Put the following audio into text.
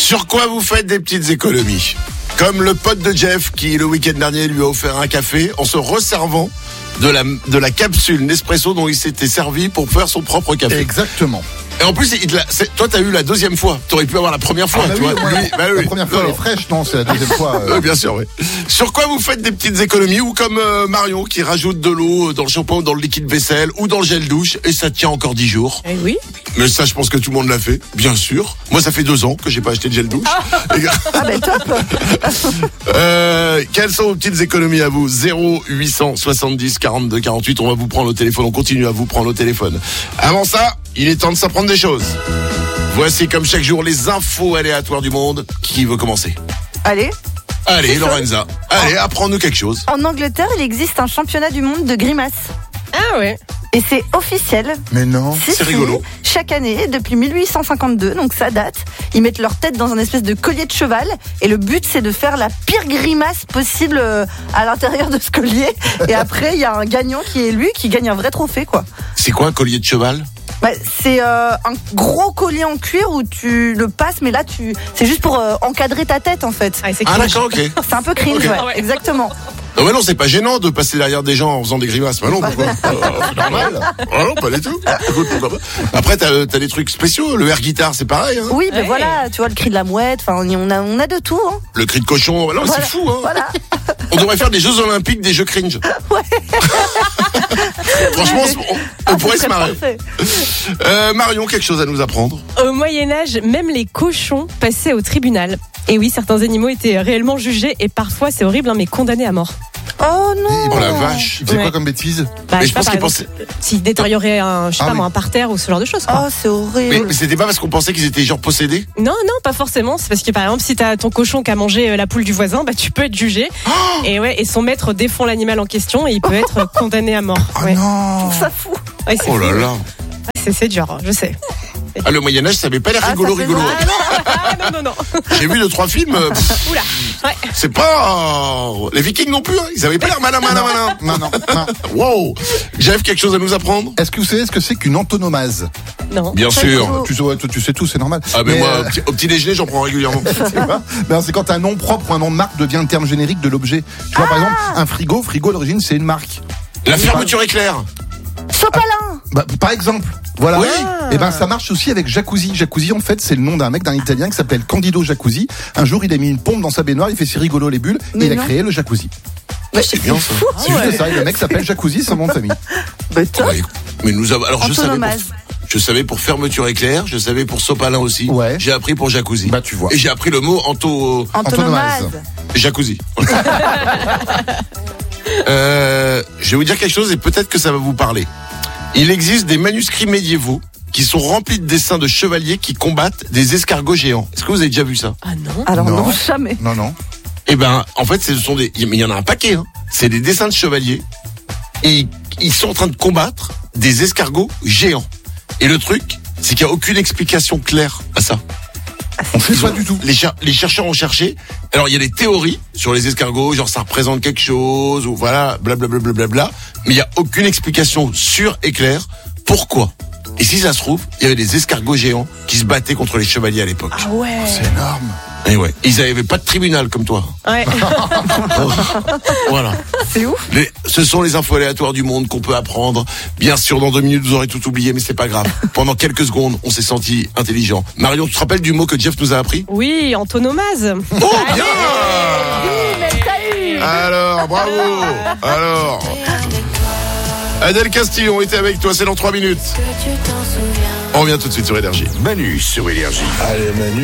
Sur quoi vous faites des petites économies ? Comme le pote de Jeff qui, le week-end dernier, lui a offert un café en se resservant de la capsule Nespresso dont il s'était servi pour faire son propre café. Exactement. Et en plus, toi, t'as eu la deuxième fois. T'aurais pu avoir la première fois, tu vois. La première fois, elle est fraîche, non, c'est la deuxième fois. Bien sûr, oui. Sur quoi vous faites des petites économies ou comme Marion qui rajoute de l'eau dans le shampoing, dans le liquide vaisselle ou dans le gel douche et ça tient encore 10 jours. Eh oui. Mais ça, je pense que tout le monde l'a fait, bien sûr. Moi, ça fait 2 ans que j'ai pas acheté de gel douche. Ah ben top. Quelles sont vos petites économies à vous ? 0870 42 48. On va vous prendre au téléphone. On continue à vous prendre au téléphone. Avant ça, il est temps de s'apprendre des choses. Voici comme chaque jour les infos aléatoires du monde. Qui veut commencer ? Allez, Lorenza. Allez, apprends-nous quelque chose. en Angleterre, il existe un championnat du monde de grimaces. Ah ouais. Et c'est officiel. Mais non. Si, C'est rigolo. Chaque année, depuis 1852, donc ça date, ils mettent leur tête dans un espèce de collier de cheval. Et le but, c'est de faire la pire grimace possible à l'intérieur de ce collier. Et après, il y a un gagnant qui est élu, qui gagne un vrai trophée, quoi. C'est quoi un collier de cheval ? Bah, c'est un gros collier en cuir où tu le passes, mais là, c'est juste pour encadrer ta tête, en fait. Ah, c'est Ah cringe. d'accord, ok. C'est un peu cringe, Ok. ouais, exactement. Non mais non, c'est pas gênant de passer derrière des gens en faisant des grimaces. Bah non, pourquoi Normal. Ah non, pas du tout. Écoute, pourquoi pas. Après, t'as des trucs spéciaux. Le air guitar, c'est pareil. Hein. Oui, ben Ouais. voilà, tu vois, le cri de la mouette, enfin, on a de tout, hein. Le cri de cochon. Non, mais Voilà. c'est fou. Hein. Voilà. On devrait faire des Jeux Olympiques, des jeux cringe. Franchement, on pourrait se marrer. Parfait. Marion, quelque chose à nous apprendre. Au Moyen-Âge, même les cochons passaient au tribunal. Et oui, certains animaux étaient réellement jugés et parfois, c'est horrible, hein, mais condamnés à mort. Oh non. Oh la vache. Il faisait quoi Ouais. comme bêtise ? Bah, Mais je je sais pas, pense par qu'ils exemple, pensaient. s'ils détérioraient un, je sais Ah pas, oui. moi, un parterre ou ce genre de choses, quoi. Oh, c'est horrible. Mais c'était pas parce qu'on pensait qu'ils étaient genre possédés. Non, pas forcément. C'est parce que par exemple, si t'as ton cochon qui a mangé la poule du voisin, bah tu peux être jugé. Et ouais, et son maître défend l'animal en question et il peut être condamné à mort. Oh Ouais. non. Ça fout. Ouais, c'est Oh là fou. là. C'est dur, hein, je sais. Ah, le Moyen-Âge, ça avait pas l'air Ah, rigolo. ça fait Rigolo. mal. Ah non. J'ai vu 2-3 films. Oula. Ouais. C'est pas. Les Vikings non plus. Hein. Ils avaient pas l'air malin. Non. Wow. Jeff, quelque chose à nous apprendre ? Est-ce que vous savez ce que c'est qu'une antonomase ? Non. Bien Pas sûr. rigolo. Tu sais tout, c'est normal. Ah mais moi, au petit déjeuner, j'en prends régulièrement. c'est pas. Ben, c'est quand un nom propre ou un nom de marque devient le terme générique de l'objet. Tu vois, par exemple, un frigo à l'origine, c'est une marque. La fermeture éclair. Sopalin. Bah, par exemple. Voilà. Oui. Et ben ça marche aussi avec jacuzzi. Jacuzzi en fait c'est le nom d'un mec, d'un Italien qui s'appelle Candido Jacuzzi. Un jour il a mis une pompe dans sa baignoire, il fait si rigolo les bulles Mais et il a non. créé le jacuzzi. C'est bien ça. C'est juste ça. Et le mec s'appelle Jacuzzi, c'est son nom de famille. Bah, top. Ouais. Mais nous avons. Alors Antonomase. je savais pour fermeture éclair, je savais pour sopalin aussi. Ouais. J'ai appris pour jacuzzi. Bah, tu vois. Et j'ai appris le mot Antonomase. jacuzzi. Je vais vous dire quelque chose et peut-être que ça va vous parler. Il existe des manuscrits médiévaux qui sont remplis de dessins de chevaliers qui combattent des escargots géants. Est-ce que vous avez déjà vu ça ? Ah non. Alors Non. non, jamais. Non. Eh ben, en fait, ce sont mais il y en a un paquet. Hein. C'est des dessins de chevaliers et ils sont en train de combattre des escargots géants. Et le truc, c'est qu'il n'y a aucune explication claire à ça. On sait Ils pas ont- du tout. Les chercheurs ont cherché. Alors il y a des théories sur les escargots, genre ça représente quelque chose ou voilà, blablabla. Mais il y a aucune explication sûre et claire. Pourquoi ? Et si ça se trouve, il y avait des escargots géants qui se battaient contre les chevaliers à l'époque. Ah ouais. C'est énorme. Et ouais, ils n'avaient pas de tribunal comme toi. Ouais. Voilà. C'est ouf. Ce sont les infos aléatoires du monde qu'on peut apprendre. Bien sûr, dans 2 minutes, vous aurez tout oublié, mais c'est pas grave. Pendant quelques secondes, on s'est senti intelligent. Marion, tu te rappelles du mot que Jeff nous a appris ? Oui, antonomase. Oh, bien! Mais t'as eu. Alors, bravo! Alors, Adèle Castillon était avec toi, c'est dans 3 minutes. On revient tout de suite sur Énergie. Manu sur Énergie. Allez Manu.